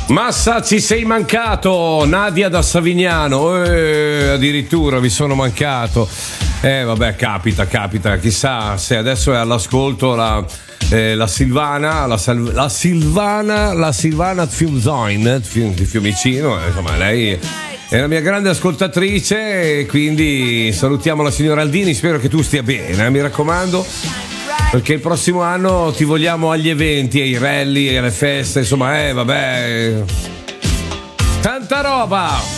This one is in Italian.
Massa, ci sei mancato. Nadia da Savignano, addirittura vi sono mancato. Vabbè, capita. Chissà se adesso è all'ascolto la Silvana Fiumzoin di Fiumicino. Insomma, lei è la mia grande ascoltatrice, e quindi salutiamo la signora Aldini. Spero che tu stia bene, mi raccomando, perché il prossimo anno ti vogliamo agli eventi, ai rally, alle feste, insomma, vabbè, tanta roba.